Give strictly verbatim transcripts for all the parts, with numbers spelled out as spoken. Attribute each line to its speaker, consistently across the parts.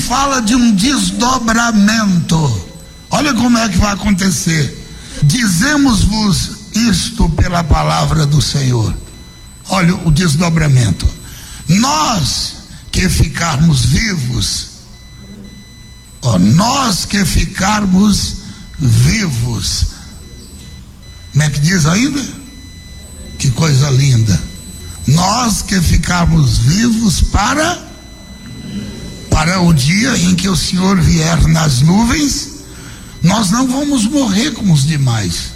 Speaker 1: fala de um desdobramento. Olha como é que vai acontecer. Dizemos-vos isto pela palavra do Senhor. Olha o desdobramento. Nós que ficarmos vivos, ó, nós que ficarmos vivos, como é que diz ainda? Que coisa linda. Nós que ficarmos vivos para para o dia em que o Senhor vier nas nuvens, nós não vamos morrer como os demais.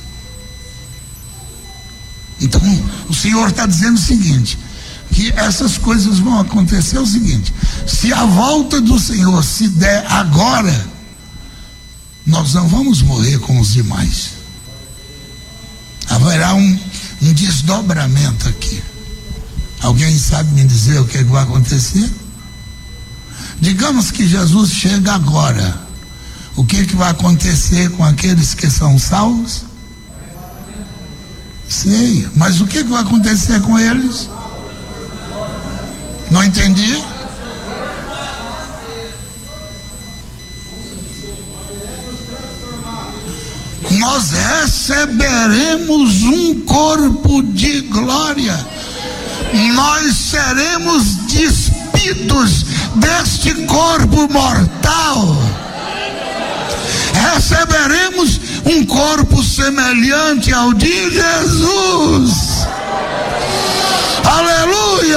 Speaker 1: Então o Senhor está dizendo o seguinte, que essas coisas vão acontecer. O seguinte: se a volta do Senhor se der agora, nós não vamos morrer como os demais. Haverá um, um desdobramento aqui. Alguém sabe me dizer o que, é que vai acontecer? Digamos que Jesus chega agora. O que, é que vai acontecer com aqueles que são salvos? Sei, mas o que, é que vai acontecer com eles? Não entendi? Nós receberemos um corpo de glória. Nós seremos despidos deste corpo mortal. Receberemos um corpo semelhante ao de Jesus. Aleluia!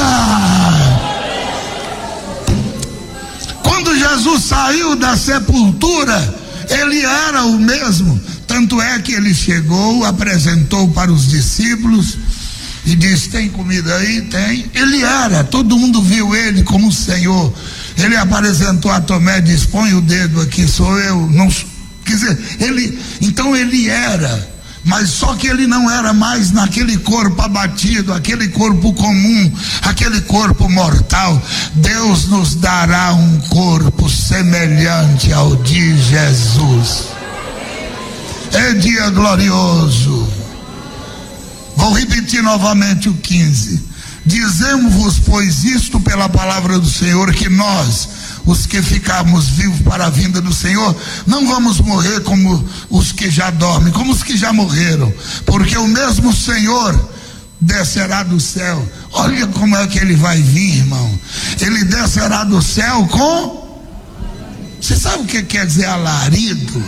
Speaker 1: Quando Jesus saiu da sepultura, ele era o mesmo. Tanto é que ele chegou, apresentou para os discípulos e disse: tem comida aí? Tem. Ele era, todo mundo viu ele como Senhor. Ele apresentou a Tomé e disse: põe o dedo aqui, sou eu. Não, quer dizer, ele, então ele era, mas só que ele não era mais naquele corpo abatido, aquele corpo comum, aquele corpo mortal. Deus nos dará um corpo semelhante ao de Jesus. É dia glorioso. Vou repetir novamente o quinze. Dizemos-vos, pois, isto pela palavra do Senhor, que nós, os que ficarmos vivos para a vinda do Senhor, não vamos morrer como os que já dormem, como os que já morreram, porque o mesmo Senhor descerá do céu. Olha como é que ele vai vir, irmão. Ele descerá do céu com... Você sabe o que quer dizer alarido?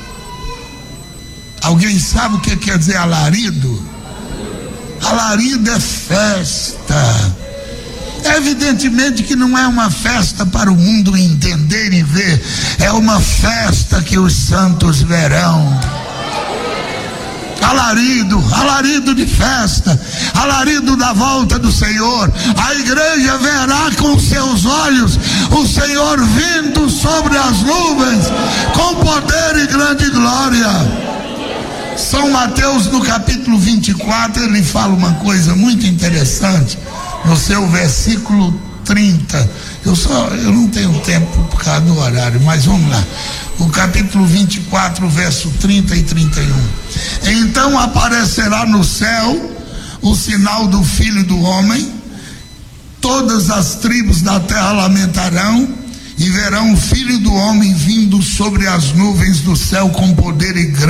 Speaker 1: Alguém sabe o que quer dizer alarido? Alarido é festa. Evidentemente que não é uma festa para o mundo entender e ver, é uma festa que os santos verão. Alarido, alarido de festa, alarido da volta do Senhor. A igreja verá com seus olhos o Senhor vindo sobre as nuvens com poder e grande glória. São Mateus, no capítulo vinte e quatro, ele fala uma coisa muito interessante, no seu versículo trinta. Eu só, eu não tenho tempo por causa do horário, mas vamos lá. O capítulo vinte e quatro, verso trinta e trinta e um. Então aparecerá no céu o sinal do Filho do Homem, todas as tribos da terra lamentarão e verão o Filho do Homem vindo sobre as nuvens do céu com poder e grande